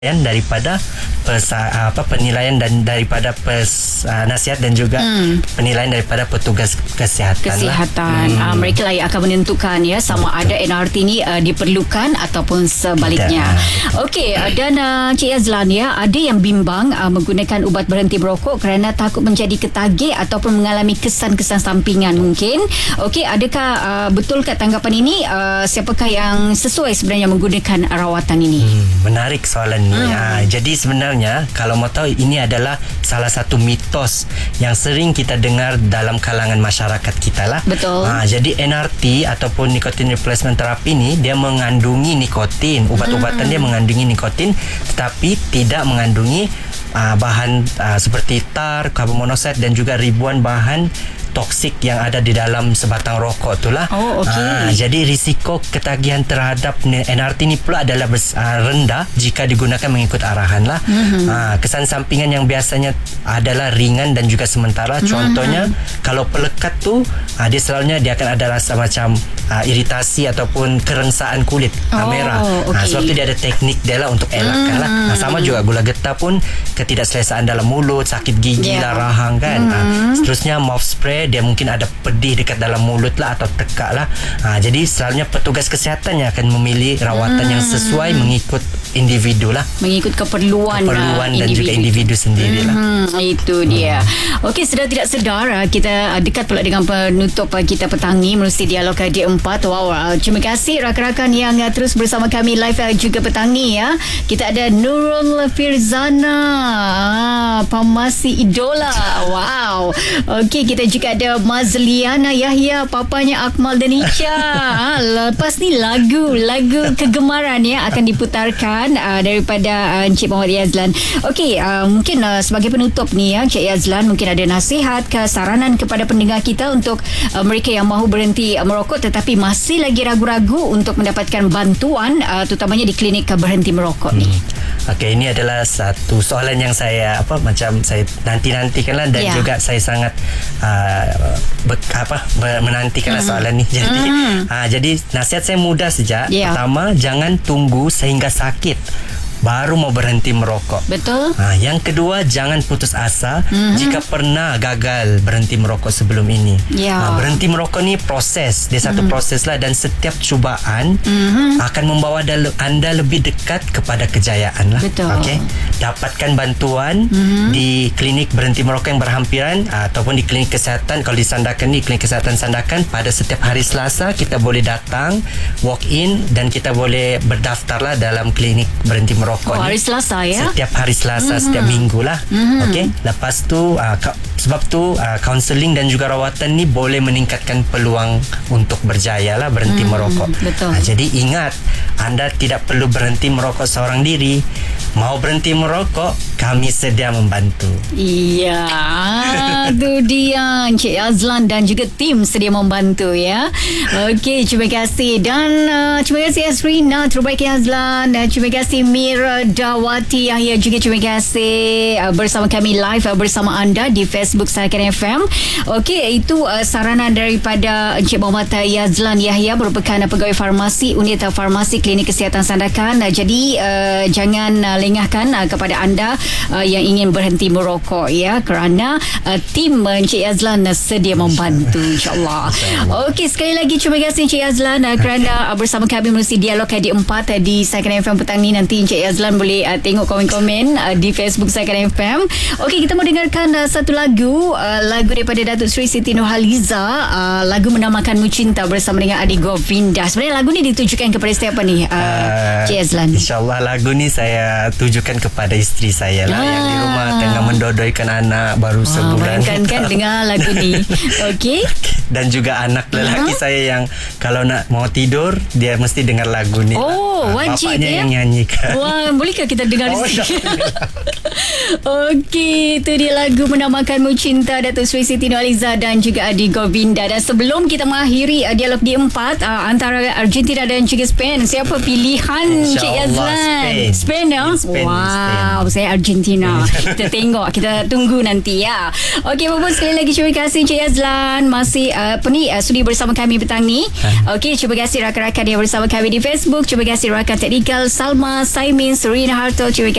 daripada penilaian dan daripada nasihat dan juga penilaian daripada petugas kesihatan. Mereka lah yang akan menentukan ya sama ada NRT ni diperlukan ataupun sebaliknya. Okey, dan Cik Yazlan ya, ada yang bimbang menggunakan ubat berhenti merokok kerana takut menjadi ketagih ataupun mengalami kesan-kesan sampingan mungkin. Okey, adakah betul kat tanggapan ini, siapakah yang sesuai sebenarnya menggunakan rawatan ini? Menarik soalan ni. Jadi sebenarnya kalau mau tahu, ini adalah salah satu mitos yang sering kita dengar dalam kalangan masyarakat kita lah. Betul. Jadi NRT ataupun nicotine replacement therapy ni dia mengandungi nikotin. Ubat-ubatan dia mengandungi nikotin tetapi tidak mengandungi bahan seperti tar, karbon monoksida dan juga ribuan bahan toksik yang ada di dalam sebatang rokok itulah. Jadi risiko ketagihan terhadap NRT ni pula adalah rendah jika digunakan mengikut arahan lah. Kesan sampingan yang biasanya adalah ringan dan juga sementara. Contohnya kalau pelekat tu dia selalunya dia akan ada rasa macam iritasi ataupun kerengsaan kulit merah. Sebab tu dia ada teknik dia lah untuk elakkan lah. Sama juga gula getah pun ketidakselesaan dalam mulut, sakit gigi lah, rahang kan. Seterusnya mouth spray, dia mungkin ada pedih dekat dalam mulut lah atau tekak lah. Jadi selalunya petugas kesihatan yang akan memilih rawatan yang sesuai mengikut individu lah, mengikut keperluan dan juga individu sendiri lah. Itu dia. Okey, sedar tidak sedar kita dekat pula dengan penutup kita petang ni melalui dialog D4. Wow, terima kasih rakan-rakan yang terus bersama kami live juga petang ni ya. Kita ada Nurul Firzana, pemasi idola. Wow. Okey, kita juga ada Mazliana Yahya, papanya Akmal dan Ica. Lepas ni lagu kegemaran ya akan diputarkan daripada Encik Muhammad Yazlan. Okey, mungkin sebagai penutup ni ya, Encik Yazlan mungkin ada nasihat ke saranan kepada pendengar kita untuk mereka yang mahu berhenti merokok tetapi masih lagi ragu-ragu untuk mendapatkan bantuan terutamanya di klinik berhenti merokok ni. Okey, ini adalah satu soalan yang saya saya nanti-nantikanlah dan juga saya sangat menantikanlah soalan ni. Jadi nasihat saya mudah saja. Pertama, jangan tunggu sehingga sakit baru mau berhenti merokok. Betul. Yang kedua, jangan putus asa jika pernah gagal berhenti merokok sebelum ini. Berhenti merokok ni proses. Dia satu proses lah, dan setiap cubaan akan membawa anda lebih dekat kepada kejayaan lah. Betul. Okay? Dapatkan bantuan di klinik berhenti merokok yang berhampiran ataupun di klinik kesihatan. Kalau di Sandakan ni, klinik kesihatan Sandakan, pada setiap hari Selasa kita boleh datang walk in dan kita boleh berdaftar lah dalam klinik berhenti merokok. Hari Selasa ya? Setiap hari Selasa, setiap minggu lah. Okey. Lepas tu sebab tu kaunseling dan juga rawatan ni boleh meningkatkan peluang untuk berjaya lah berhenti merokok. Betul. Jadi ingat, anda tidak perlu berhenti merokok seorang diri. Mau berhenti merokok, kami sedia membantu. Iya, tu dia Encik Yazlan dan juga tim sedia membantu ya. Okey, terima kasih. Dan terima kasih Asrina, terbaik Yazlan. Dan terima kasih Mira Dawati Yahya juga, terima kasih bersama kami live bersama anda di Facebook Sandakan FM. Okey, itu saranan daripada Encik Muhammad Yazlan Yahya, merupakan pegawai farmasi unit farmasi klinik kesihatan Sandakan. Jadi jangan lengahkan kepada anda yang ingin berhenti merokok ya, kerana tim Encik Yazlan sedia membantu insyaAllah. Okey, sekali lagi terima kasih Encik Yazlan kerana bersama kami melalui dialog D4 di Sandakan FM petang ni. Nanti Encik Yazlan boleh tengok komen-komen di Facebook Sandakan FM. Okey, kita mau dengarkan satu lagu daripada Datuk Seri Siti Nurhaliza, lagu Menamakanmu Cinta bersama dengan Adi Govinda. Sebenarnya lagu ni ditujukan kepada siapa ni Encik Yazlan? InsyaAllah lagu ni saya tujukan kepada isteri saya lah, yang di rumah tengah mendodoikan anak baru sebulan. Bayangkan kan dengar lagu ni. Okey. Dan juga anak lelaki saya yang kalau nak mau tidur dia mesti dengar lagu ni. Wajib bapaknya ya. yang nyanyikan. Wah, bolehkah kita dengar sikit? Okey, itu dia lagu Menamakanmu Cinta Datuk Seri Siti Nurhaliza dan juga Adi Govinda. Dan sebelum kita mengakhiri dialog D4 antara Argentina dan juga Spain, siapa pilihan Cik Yazlan? Spain ya? Wow, saya Argentina. Kita tengok, kita tunggu nanti ya. Okey, Bapak sekali lagi terima kasih Cik Yazlan masih sudi bersama kami petang ni. Okey, terima kasih rakan-rakan yang bersama kami di Facebook. Terima kasih rakan teknikal Salma, Saimin, Serena Harto. Terima